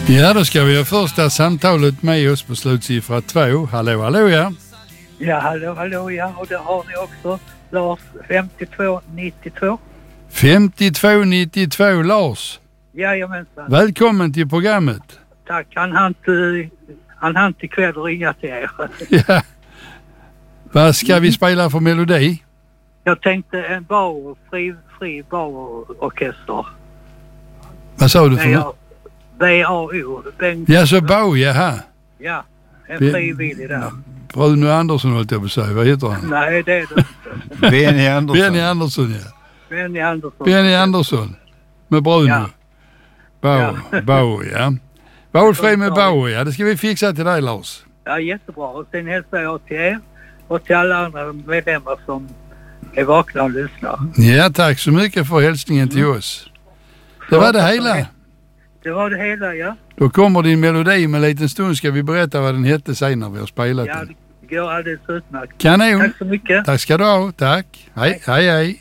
Ja, då ska vi ha första samtalet med oss på slutsiffra 2. Hallå, hallå, ja. Ja, hallå, ja. Och det har ni också. Lars, 5292. 5292, Lars. Jajamensan. Välkommen till programmet. Tack. Han hann till kväll ringa till er. Ja. Vad ska vi spela för melodi? Jag tänkte en fri barorkester. Vad sa du för något? BAO. Ja, så BAO, jaha. Ja, en frivillig där. Bruno Andersson hållit jag på sig. Vad heter han? Nej, det är det inte. Benny Andersson. Benny Andersson, ja. Benny Andersson. Med Bruno. Ja. BAO, ja. Valfri med BAO, ja. Det ska vi fixa till dig, Lars. Ja, jättebra. Och sen hälsar jag till er och till alla andra medlemmar som är vakna och lyssnar. Ja, tack så mycket för hälsningen till oss. Det var det hela. Det var det hela, ja. Då kommer din melodi med en liten stund. Ska vi berätta vad den hette sen när vi har spelat den? Ja, det går alldeles utmärkt. Kanon. Tack så mycket. Tack ska du ha. Tack. Hej, hej, hej.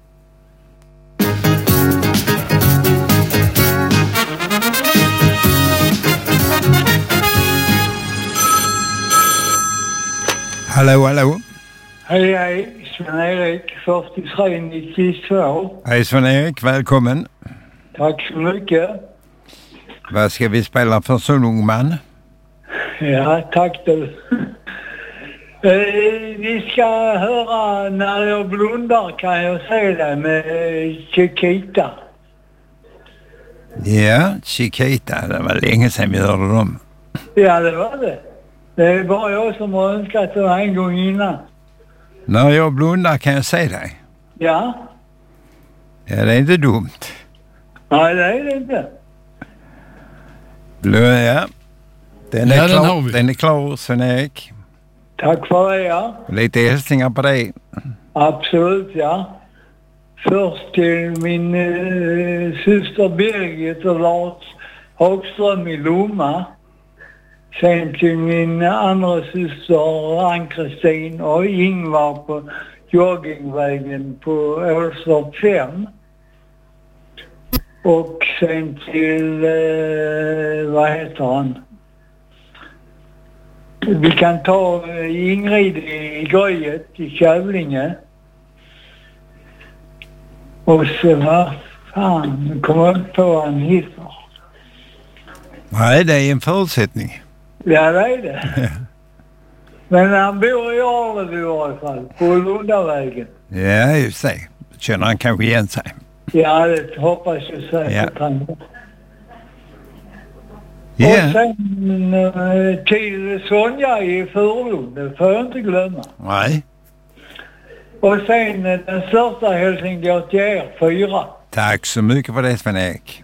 Hallå, hallå. Hej, Sven-Erik, 4392. Hej Sven-Erik, välkommen. Tack så mycket. Vad ska vi spela för solungman? Ja, tack du. Vi ska höra När jag blundar kan jag se det med Chiquita. Ja, Chiquita, det var länge sedan vi hörde dem. Ja, det var det. Det är bara jag som har önskat det en gång innan. När jag blundar kan jag se dig. Ja. Ja, det är inte dumt. Nej, det är det inte. Ja. Den är klar, Sven-Erik. Tack för det, ja. Lite hälsningar på dig. Absolut, ja. Först till min syster Birgit och Lars Hagström i Lomma. Sen till min andra syster Ann-Kristin och Ingvar på joggingvägen på Årstorp 5. Och sen till, vad heter han? Vi kan ta Ingrid i Gröjet i Kävlinge. Och så vad fan, nu kommer jag inte på vad han heter. Nej, det är en förutsättning. Ja, det är det. Men han bor i Arlevi i alla fall, på Lundavägen. Ja, just det. Känner han kanske igen sig? Ja, det hoppas jag säkert. Ja. Yeah. Och sen till Sonja i Furulund, det får jag inte glömma. Nej. Och sen den största hälsningen går till er 4. Tack så mycket för det, Sven-Erik.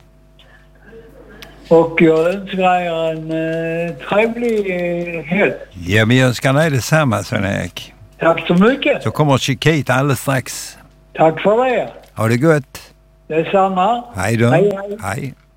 Och jag önskar er en trevlig helg. Ja, vi önskar dig detsamma, Sven-Erik. Tack så mycket. Så kommer Chiquita alldeles strax. Tack för det. Ha det gott. Detsamma. Hej då. Hej, hej. Hej.